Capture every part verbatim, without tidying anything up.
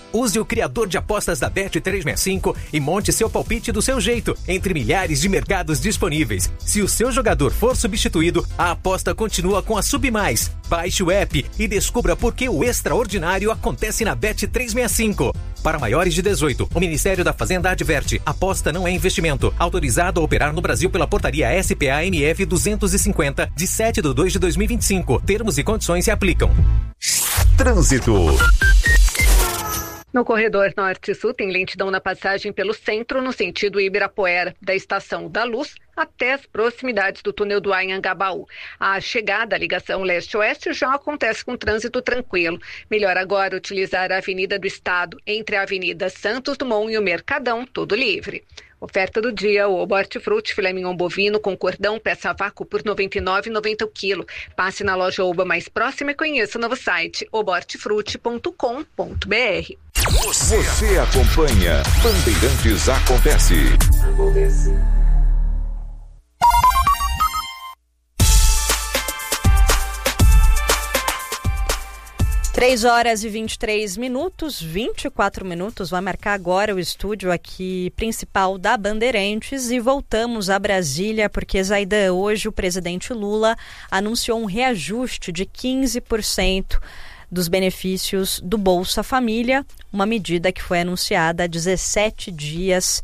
Use o criador de apostas da Bet trezentos e sessenta e cinco e monte seu palpite do seu jeito, entre milhares de mercados disponíveis. Se o seu jogador for substituído, a aposta continua com a Submais. Baixe o app e descubra por que o extraordinário acontece na Bet trezentos e sessenta e cinco. Para maiores de dezoito, o Ministério da Fazenda adverte: aposta não é investimento. Autorizado a operar no Brasil pela portaria S P A M F duzentos e cinquenta, de sete de dois de dois mil e vinte e cinco. Termos e condições se aplicam. Trânsito. No corredor norte-sul tem lentidão na passagem pelo centro no sentido Ibirapuera, da Estação da Luz até as proximidades do túnel do Anhangabaú. A chegada à ligação leste-oeste já acontece com trânsito tranquilo. Melhor agora utilizar a Avenida do Estado, entre a Avenida Santos Dumont e o Mercadão, tudo livre. Oferta do dia: o Oba Hortifruti filé mignon bovino com cordão peça vácuo por noventa e nove reais e noventa centavos o quilo. Passe na loja Oba mais próxima e conheça o novo site oba hortifruti ponto com ponto b r. Você, Você acompanha Bandeirantes Acontece. Acontece. três horas e vinte e três minutos, vinte e quatro minutos, vai marcar agora o estúdio aqui principal da Bandeirantes e voltamos a Brasília porque, Zaidan, hoje o presidente Lula anunciou um reajuste de quinze por cento dos benefícios do Bolsa Família, uma medida que foi anunciada há dezessete dias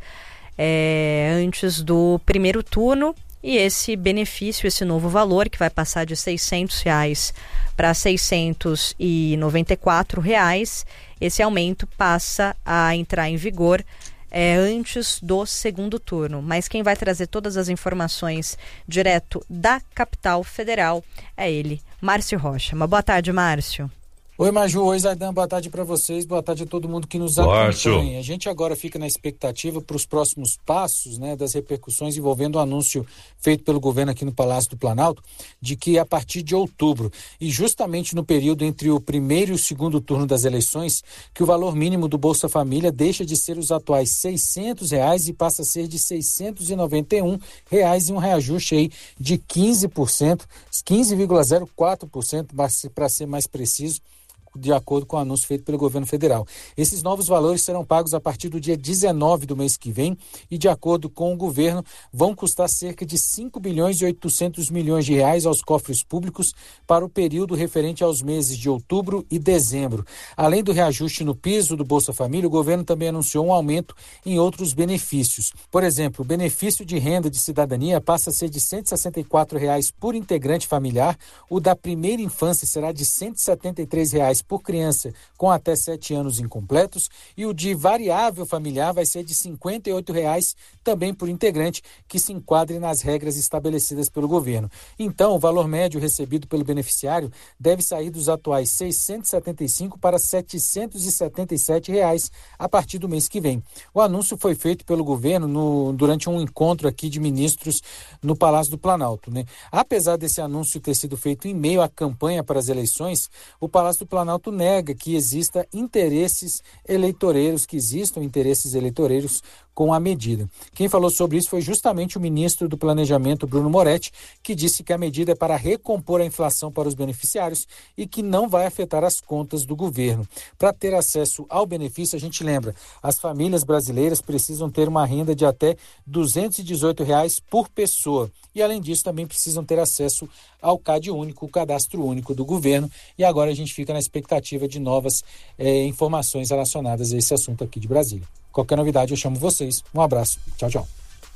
é, antes do primeiro turno. E esse benefício, esse novo valor, que vai passar de seiscentos reais para seiscentos e noventa e quatro reais, esse aumento passa a entrar em vigor é, antes do segundo turno. Mas quem vai trazer todas as informações direto da capital federal é ele, Márcio Rocha. Uma boa tarde, Márcio. Oi, Maju. Oi, Zaidan. Boa tarde para vocês. Boa tarde a todo mundo que nos Márcio. acompanha. A gente agora fica na expectativa para os próximos passos, né, das repercussões envolvendo o anúncio feito pelo governo aqui no Palácio do Planalto, de que a partir de outubro, e justamente no período entre o primeiro e o segundo turno das eleições, que o valor mínimo do Bolsa Família deixa de ser os atuais seiscentos reais e passa a ser de seiscentos e noventa e um reais, e um reajuste aí de quinze por cento, quinze vírgula zero quatro por cento, para ser mais preciso, de acordo com o anúncio feito pelo governo federal. Esses novos valores serão pagos a partir do dia dezenove do mês que vem e, de acordo com o governo, vão custar cerca de cinco bilhões e oitocentos milhões de reais aos cofres públicos para o período referente aos meses de outubro e dezembro. Além do reajuste no piso do Bolsa Família, o governo também anunciou um aumento em outros benefícios. Por exemplo, o benefício de renda de cidadania passa a ser de cento e sessenta e quatro reais por integrante familiar, o da primeira infância será de cento e setenta e três reais por criança com até sete anos incompletos, e o de variável familiar vai ser de cinquenta e oito reais também por integrante que se enquadre nas regras estabelecidas pelo governo. Então, o valor médio recebido pelo beneficiário deve sair dos atuais seiscentos e setenta e cinco para setecentos e setenta e sete reais a partir do mês que vem. O anúncio foi feito pelo governo no, durante um encontro aqui de ministros no Palácio do Planalto, né? Apesar desse anúncio ter sido feito em meio à campanha para as eleições, o Palácio do Planalto nega que exista interesses eleitoreiros, que existam interesses eleitoreiros com a medida. Quem falou sobre isso foi justamente o ministro do Planejamento, Bruno Moretti, que disse que a medida é para recompor a inflação para os beneficiários e que não vai afetar as contas do governo. Para ter acesso ao benefício, a gente lembra, as famílias brasileiras precisam ter uma renda de até duzentos e dezoito reais por pessoa. E, além disso, também precisam ter acesso ao C A D único, o cadastro único do governo. E agora a gente fica na expectativa de novas eh, informações relacionadas a esse assunto aqui de Brasília. Qualquer novidade eu chamo vocês. Um abraço. Tchau, tchau.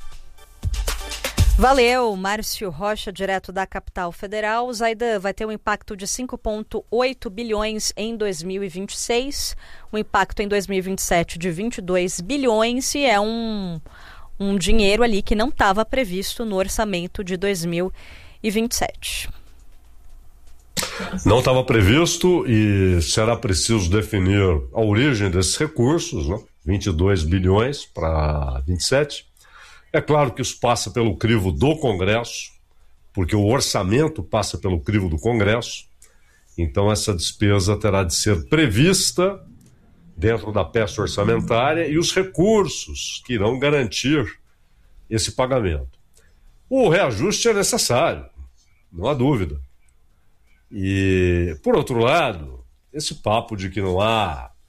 Valeu, Márcio Rocha, direto da capital federal. O Zaidan vai ter um impacto de cinco vírgula oito bilhões em dois mil e vinte e seis, um impacto em dois mil e vinte e sete de vinte e dois bilhões, e é um, um dinheiro ali que não estava previsto no orçamento de dois mil e vinte e sete. Não estava previsto e será preciso definir a origem desses recursos, né? vinte e dois bilhões para vinte e sete. É claro que isso passa pelo crivo do Congresso, porque o orçamento passa pelo crivo do Congresso, então essa despesa terá de ser prevista dentro da peça orçamentária e os recursos que irão garantir esse pagamento. O reajuste é necessário, não há dúvida. E, por outro lado, esse papo de que não há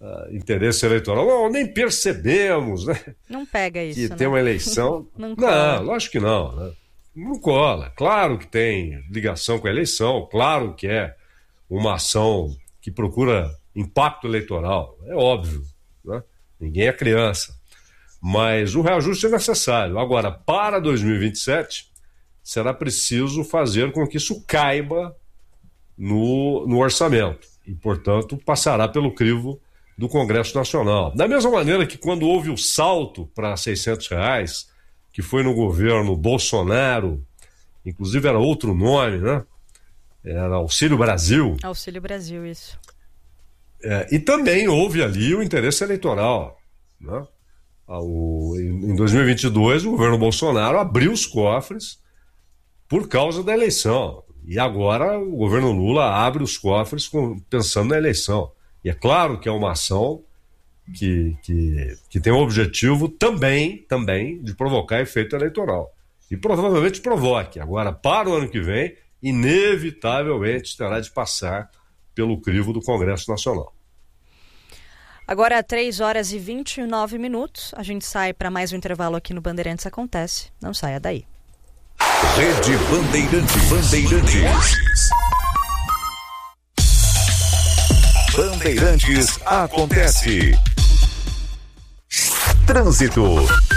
uh, interesse eleitoral. Não, nem percebemos, né? Não pega isso, que né? tem uma eleição. Não, não, lógico que não, né? Não cola. Claro que tem ligação com a eleição, claro que é uma ação que procura impacto eleitoral, é óbvio, né? Ninguém é criança. Mas o reajuste é necessário. Agora, para dois mil e vinte e sete, será preciso fazer com que isso caiba no, no orçamento e, portanto, passará pelo crivo do Congresso Nacional. Da mesma maneira que quando houve o salto para seiscentos reais, que foi no governo Bolsonaro, inclusive era outro nome, né? Era Auxílio Brasil. Auxílio Brasil, isso. É, e também houve ali o interesse eleitoral, né? O, em dois mil e vinte e dois, o governo Bolsonaro abriu os cofres por causa da eleição. E agora o governo Lula abre os cofres com, pensando na eleição. E é claro que é uma ação que, que, que tem o objetivo também, também de provocar efeito eleitoral. E provavelmente provoque. Agora, para o ano que vem, inevitavelmente terá de passar pelo crivo do Congresso Nacional. Agora, três horas e vinte e nove minutos. A gente sai para mais um intervalo aqui no Bandeirantes Acontece. Não saia daí. Rede Bandeirantes. Bandeirantes. Bandeirantes Acontece. Trânsito.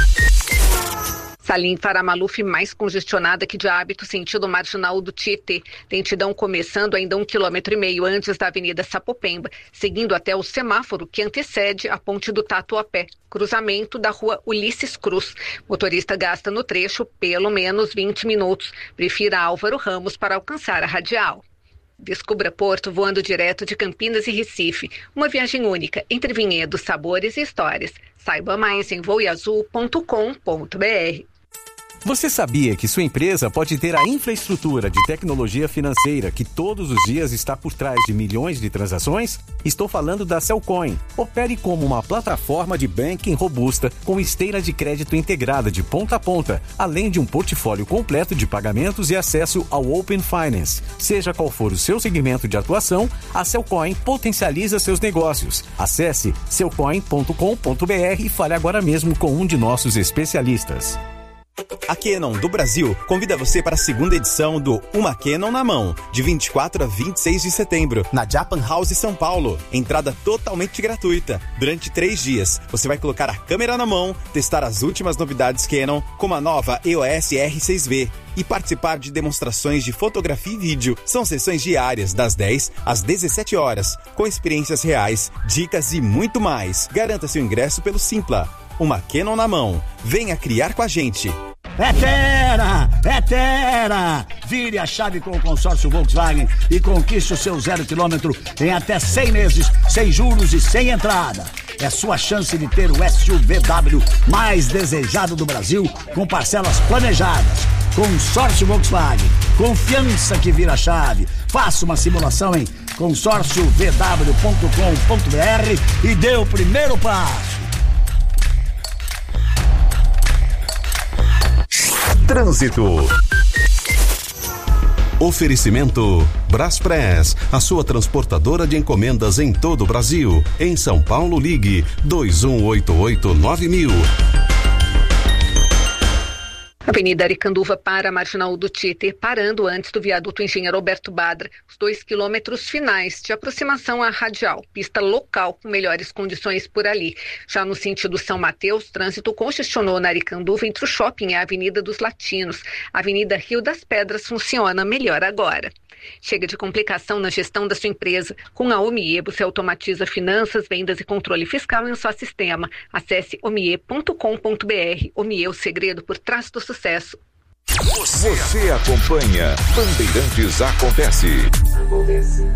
Salim Faramaluf mais congestionada que de hábito sentido marginal do Tietê. Lentidão começando ainda um quilômetro e meio antes da Avenida Sapopemba, seguindo até o semáforo que antecede a ponte do Tatuapé, cruzamento da rua Ulisses Cruz. Motorista gasta no trecho pelo menos vinte minutos. Prefira Álvaro Ramos para alcançar a radial. Descubra Porto voando direto de Campinas e Recife. Uma viagem única entre vinhedos, sabores e histórias. Saiba mais em voe azul ponto com ponto br. Você sabia que sua empresa pode ter a infraestrutura de tecnologia financeira que todos os dias está por trás de milhões de transações? Estou falando da Cellcoin. Opere como uma plataforma de banking robusta com esteira de crédito integrada de ponta a ponta, além de um portfólio completo de pagamentos e acesso ao Open Finance. Seja qual for o seu segmento de atuação, a Cellcoin potencializa seus negócios. Acesse cellcoin ponto com ponto br e fale agora mesmo com um de nossos especialistas. A Canon do Brasil convida você para a segunda edição do Uma Canon na Mão, de vinte e quatro a vinte e seis de setembro, na Japan House São Paulo. Entrada totalmente gratuita. Durante três dias, você vai colocar a câmera na mão, testar as últimas novidades Canon, como a nova E O S R seis V, e participar de demonstrações de fotografia e vídeo. São sessões diárias, das dez às dezessete horas, com experiências reais, dicas e muito mais. Garanta seu ingresso pelo Simpla. Uma Canon na Mão. Venha criar com a gente. É Terra! É Terra! Vire a chave com o consórcio Volkswagen e conquiste o seu zero quilômetro em até cem meses, sem juros e sem entrada. É sua chance de ter o S U V W mais desejado do Brasil, com parcelas planejadas. Consórcio Volkswagen. Confiança que vira chave. Faça uma simulação em consórcio v w ponto com ponto br e dê o primeiro passo. Trânsito. Oferecimento Braspress, a sua transportadora de encomendas em todo o Brasil. Em São Paulo, ligue dois um oito oito nove mil. Avenida Aricanduva para a Marginal do Tietê, parando antes do viaduto Engenheiro Alberto Badra, os dois quilômetros finais de aproximação à radial, pista local com melhores condições por ali. Já no sentido São Mateus, trânsito congestionou na Aricanduva entre o shopping e a Avenida dos Latinos. A Avenida Rio das Pedras funciona melhor agora. Chega de complicação na gestão da sua empresa. Com a Omie, você automatiza finanças, vendas e controle fiscal em um só sistema. Acesse omie ponto com ponto br. Omie, o segredo por trás do sucesso. Você, você acompanha Bandeirantes Acontece. Acontece.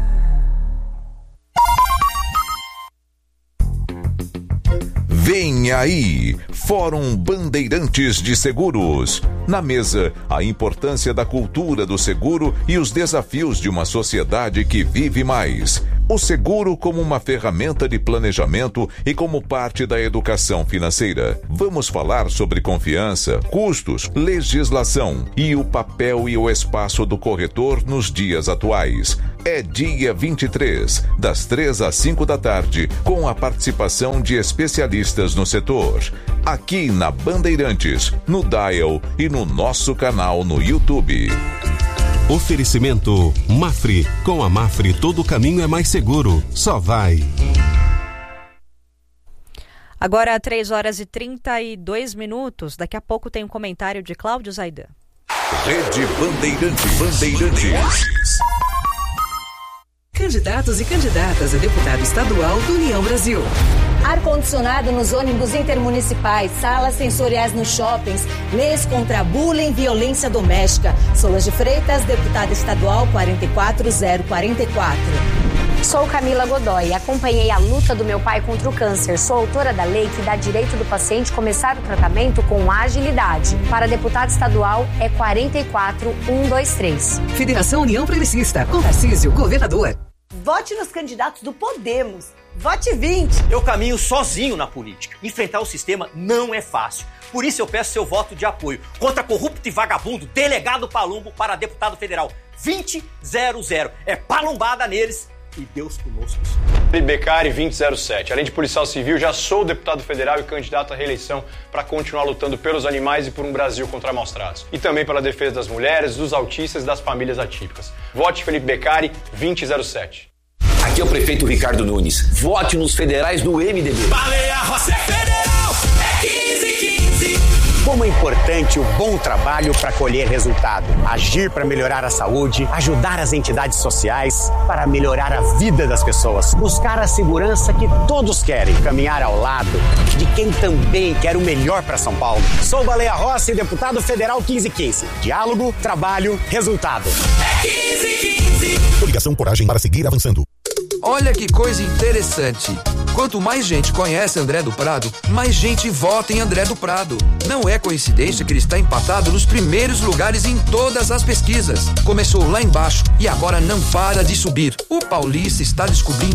Vem aí, Fórum Bandeirantes de Seguros. Na mesa, a importância da cultura do seguro e os desafios de uma sociedade que vive mais. O seguro como uma ferramenta de planejamento e como parte da educação financeira. Vamos falar sobre confiança, custos, legislação e o papel e o espaço do corretor nos dias atuais. É dia vinte e três, das três às cinco da tarde, com a participação de especialistas no setor. Aqui na Bandeirantes, no Dial e no nosso canal no YouTube. Oferecimento Mafre. Com a Mafre todo caminho é mais seguro. Só vai. Agora três horas e trinta e dois minutos. Daqui a pouco tem um comentário de Cláudio Zaidan. Rede Bandeirantes. Bandeirantes. Candidatos e candidatas a deputado estadual do União Brasil. Ar-condicionado nos ônibus intermunicipais, salas sensoriais nos shoppings, leis contra bullying e violência doméstica. Solange Freitas, deputada estadual quatro quatro zero quatro quatro. Sou Camila Godoy, acompanhei a luta do meu pai contra o câncer. Sou autora da lei que dá direito do paciente começar o tratamento com agilidade. Para deputado estadual é quatro quatro um dois três. Federação União Progressista, com Tarcísio, governador. Vote nos candidatos do Podemos. Vote vinte. Eu caminho sozinho na política. Enfrentar o sistema não é fácil. Por isso eu peço seu voto de apoio contra corrupto e vagabundo, delegado Palumbo para deputado federal. vinte zero zero. É palumbada neles e Deus conosco. Felipe Beccari, vinte zero sete. Além de policial civil, já sou deputado federal e candidato à reeleição para continuar lutando pelos animais e por um Brasil contra maus tratos. E também pela defesa das mulheres, dos autistas e das famílias atípicas. Vote Felipe Beccari, vinte zero sete. Aqui é o prefeito Ricardo Nunes. Vote nos federais do M D B. Baleia Rossi é federal, é quinze quinze. Como é importante o bom trabalho para colher resultado. Agir para melhorar a saúde, ajudar as entidades sociais, para melhorar a vida das pessoas. Buscar a segurança que todos querem. Caminhar ao lado de quem também quer o melhor para São Paulo. Sou Baleia Rossi, deputado federal quinze quinze. Diálogo, trabalho, resultado. É quinze quinze. Coligação Coragem para seguir avançando. Olha que coisa interessante. Quanto mais gente conhece André do Prado, mais gente vota em André do Prado. Não é coincidência que ele está empatado nos primeiros lugares em todas as pesquisas. Começou lá embaixo e agora não para de subir. O paulista está descobrindo